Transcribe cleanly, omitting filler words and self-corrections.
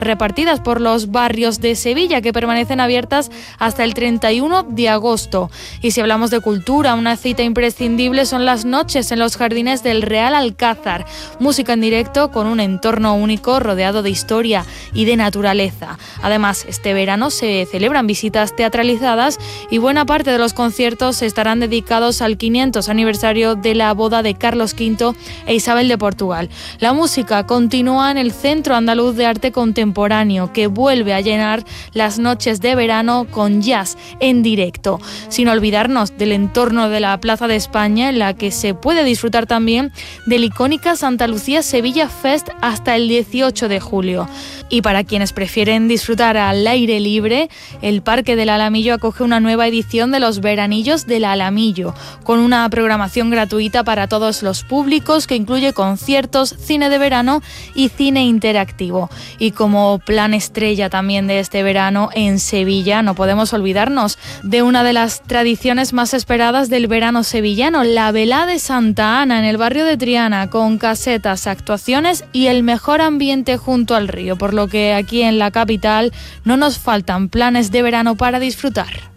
repartidas por los barrios de Sevilla, que permanecen abiertas hasta el 31 de agosto. Y si hablamos de cultura, una cita imprescindible son las noches en los jardines del Real Alcázar. Música en directo con un entorno único rodeado de historia y de naturaleza. Además, este verano se celebran visitas teatralizadas y buena parte de los conciertos estarán dedicados al 500 aniversario de la boda de Carlos V e Isabel de Portugal. La música continúa en el Centro Andaluz de Arte Contemporáneo, que vuelve a llenar las noches de verano con jazz en directo, sin olvidarnos del entorno de la Plaza de España, en la que se puede disfrutar también del icónica Santa Lucía Sevilla Fest hasta el 18 de julio. Y para quienes prefieren disfrutar al aire libre, el Parque del Alamillo acoge una nueva edición de los Veranillos del Alamillo, con una programación gratuita para todos los públicos que incluye conciertos, cine de verano y cine interactivo. Y como plan estrella también de este verano en Sevilla, no podemos olvidarnos de una de las tradiciones más esperadas del verano sevillano, la Velá de Santa Ana en el barrio de Triana, con casetas, actuaciones y el mejor ambiente junto al río, por lo que aquí en la capital no nos faltan planes de verano para disfrutar.